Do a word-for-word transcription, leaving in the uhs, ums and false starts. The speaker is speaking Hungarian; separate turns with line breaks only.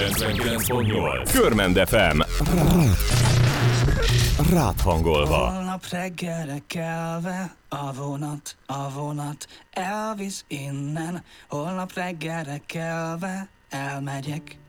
kilencvenkilenc pont nyolc Körmend ef em. Rád hangolva.
Holnap reggelre kelve, a vonat, a vonat elvisz innen. Holnap reggelre kelve, elmegyek